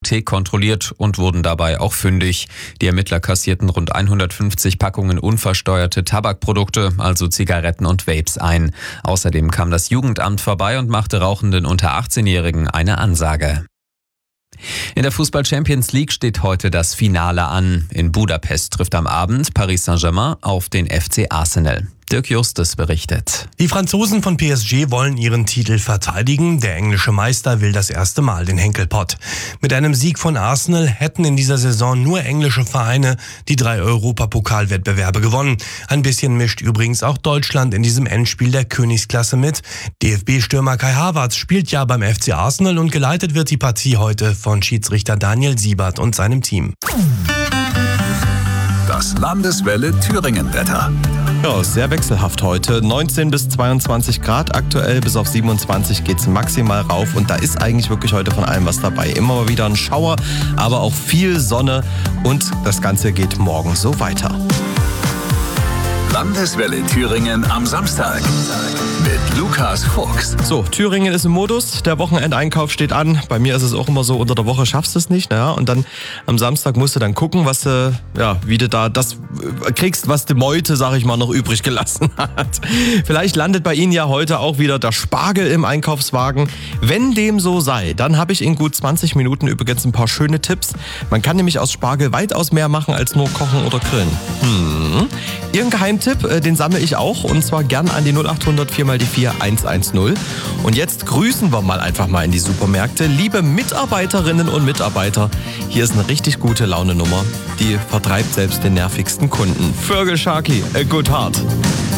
Kriminalität kontrolliert und wurden dabei auch fündig. Die Ermittler kassierten rund 150 Packungen unversteuerte Tabakprodukte, also Zigaretten und Vapes ein. Außerdem kam das Jugendamt vorbei und machte rauchenden unter 18-Jährigen eine Ansage. In der Fußball-Champions League steht heute das Finale an. In Budapest trifft am Abend Paris Saint-Germain auf den FC Arsenal. Dirk Justus berichtet. Die Franzosen von PSG wollen ihren Titel verteidigen. Der englische Meister will das erste Mal den Henkelpott. Mit einem Sieg von Arsenal hätten in dieser Saison nur englische Vereine die 3 Europapokalwettbewerbe gewonnen. Ein bisschen mischt übrigens auch Deutschland in diesem Endspiel der Königsklasse mit. DFB-Stürmer Kai Havertz spielt ja beim FC Arsenal und geleitet wird die Partie heute von Schiedsrichter Daniel Siebert und seinem Team. Das Landeswelle Thüringen-Wetter. Ja, sehr wechselhaft heute. 19 bis 22 Grad aktuell, bis auf 27 geht's maximal rauf. Und da ist eigentlich wirklich heute von allem was dabei. Immer mal wieder ein Schauer, aber auch viel Sonne. Und das Ganze geht morgen so weiter. Landeswelle Thüringen am Samstag mit Lukas Fuchs. So, Thüringen ist im Modus, der Wochenendeinkauf steht an. Bei mir ist es auch immer so, unter der Woche schaffst du es nicht. Naja, und dann am Samstag musst du dann gucken, was wie du da das kriegst, was die Meute, sag ich mal, noch übrig gelassen hat. Vielleicht landet bei Ihnen ja heute auch wieder der Spargel im Einkaufswagen. Wenn dem so sei, dann habe ich in gut 20 Minuten übrigens ein paar schöne Tipps. Man kann nämlich aus Spargel weitaus mehr machen als nur kochen oder grillen. Ihren Geheimtipp, den sammle ich auch, und zwar gern an die 0800 4x4 110. Und jetzt grüßen wir mal einfach mal in die Supermärkte. Liebe Mitarbeiterinnen und Mitarbeiter, hier ist eine richtig gute Laune-Nummer. Die vertreibt selbst den nervigsten Kunden. Vögel Sharky, a good heart.